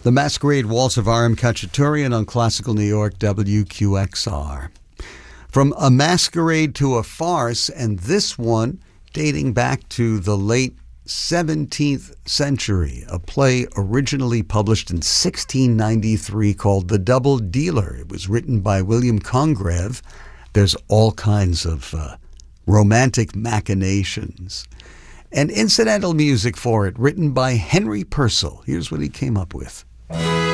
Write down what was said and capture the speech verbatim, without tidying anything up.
The Masquerade Waltz of R M Khachaturian on Classical New York W Q X R. From a masquerade to a farce, and this one dating back to the late seventeenth century, a play originally published in sixteen ninety-three called The Double Dealer. It was written by William Congreve. There's all kinds of uh, romantic machinations. And incidental music for it, written by Henry Purcell. Here's what he came up with.